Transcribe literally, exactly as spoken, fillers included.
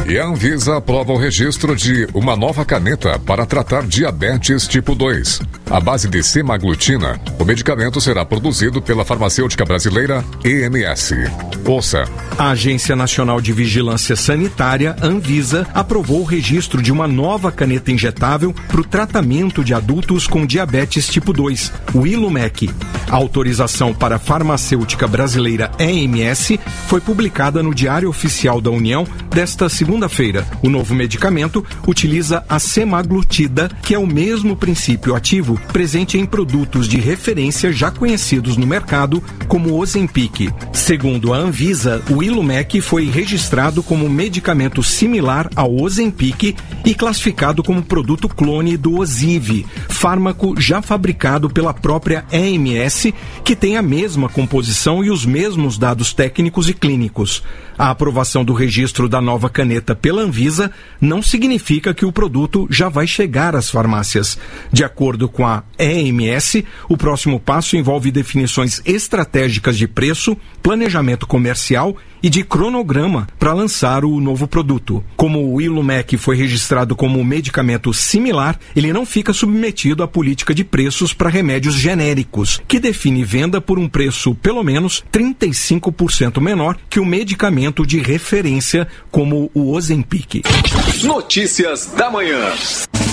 E a Anvisa aprova o registro de uma nova caneta para tratar diabetes tipo dois. À base de semaglutida, o medicamento será produzido pela farmacêutica brasileira E M S. Ouça. A Agência Nacional de Vigilância Sanitária, Anvisa, aprovou o registro de uma nova caneta injetável para o tratamento de adultos com diabetes tipo dois, o Ilumec. A autorização para a farmacêutica brasileira E M S foi publicada no Diário Oficial da União desta segunda-feira. O novo medicamento utiliza a semaglutida, que é o mesmo princípio ativo presente em produtos de referência já conhecidos no mercado, como o Ozempic. Segundo a Anvisa, o Ilumec foi registrado como medicamento similar ao Ozempic e classificado como produto clone do Ozivy, fármaco já fabricado pela própria E M S, que tem a mesma composição e os mesmos dados técnicos e clínicos. A aprovação do registro da nova caneta pela Anvisa não significa que o produto já vai chegar às farmácias. De acordo com a E M S, o próximo passo envolve definições estratégicas de preço, planejamento comercial e de cronograma para lançar o novo produto. Como o Ilumec foi registrado como um medicamento similar, ele não fica submetido à política de preços para remédios genéricos, que define venda por um preço pelo menos trinta e cinco por cento menor que o medicamento de referência como o Ozempic. Notícias da manhã.